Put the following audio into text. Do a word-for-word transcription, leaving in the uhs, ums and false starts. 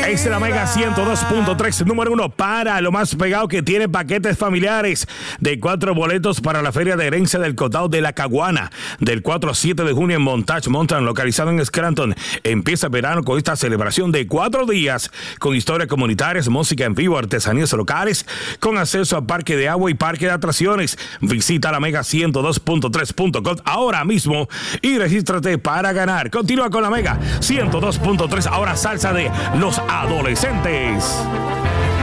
Es la Mega ciento dos punto tres, número uno para lo más pegado, que tiene paquetes familiares de cuatro boletos para la Feria de Herencia del Condado de La Caguana, del cuatro al siete de junio en Montage Mountain, localizado en Scranton. Empieza el verano con esta celebración de cuatro días, con historias comunitarias, música en vivo, artesanías locales, con acceso a parque de agua y parque de atracciones. Visita la Mega ciento dos punto tres punto com ahora mismo y regístrate para ganar. Continúa con la Mega ciento dos punto tres, ahora salsa de los adolescentes.